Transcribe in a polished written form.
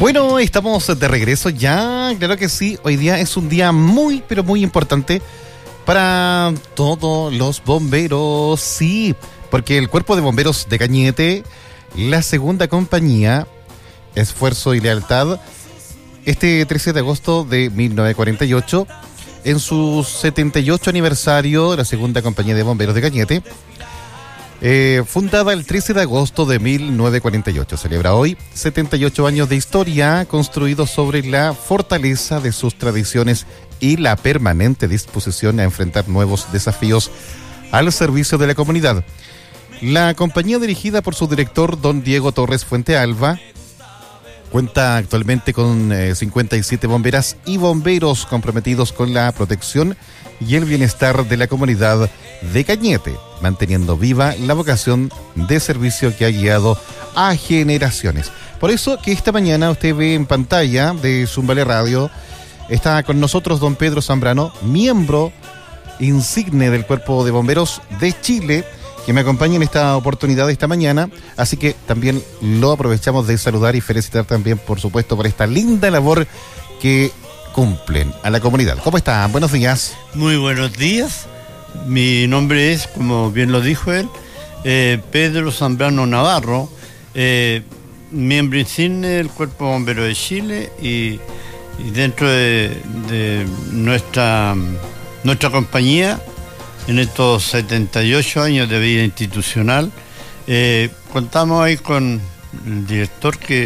Bueno, estamos de regreso ya, claro que sí. Hoy día es un día muy, pero muy importante para todos los bomberos, sí, porque el Cuerpo de Bomberos de Cañete, la segunda compañía, Esfuerzo y Lealtad, este 13 de agosto de 1948, en su 78 aniversario, la segunda compañía de bomberos de Cañete, fundada el 13 de agosto de 1948, celebra hoy 78 años de historia, construidos sobre la fortaleza de sus tradiciones y la permanente disposición a enfrentar nuevos desafíos al servicio de la comunidad. La compañía, dirigida por su director, don Diego Torres Fuentealba, cuenta actualmente con 57 bomberas y bomberos comprometidos con la protección y el bienestar de la comunidad de Cañete, manteniendo viva la vocación de servicio que ha guiado a generaciones. Por eso que esta mañana usted ve en pantalla de Zumbale Radio, está con nosotros don Pedro Zambrano, miembro insigne del Cuerpo de Bomberos de Chile, que me acompaña en esta oportunidad esta mañana, así que también lo aprovechamos de saludar y felicitar también, por supuesto, por esta linda labor que cumplen a la comunidad. ¿Cómo están? Buenos días. Muy buenos días. Mi nombre es, como bien lo dijo él, Pedro Zambrano Navarro, miembro insigne del Cuerpo de Bomberos de Chile y dentro de nuestra compañía, en estos 78 años de vida institucional, contamos ahí con el director que